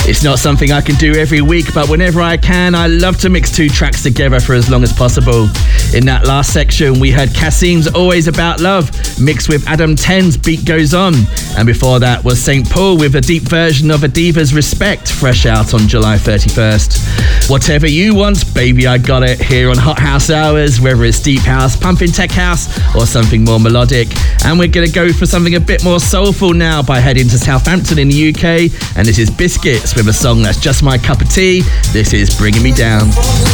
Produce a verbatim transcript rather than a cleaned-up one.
It's not something I can do every week, but whenever I can, I love to mix two tracks together for as long as possible. In that last section, we heard Cassim's Always About Love, mixed with Adam Ten's Beat Goes On. And before that was Saint Paul with a deep version of Adiva's Respect, fresh out on July thirty-first. Whatever you want, baby, I got it, here on Hot House Hours, whether it's deep house, pumping tech house, or something more melodic. And we're going to go for something a bit more soulful now by heading to Southampton in the U K. And this is Biscuits with a song that's just my cup of tea. This is Bringing Me Down.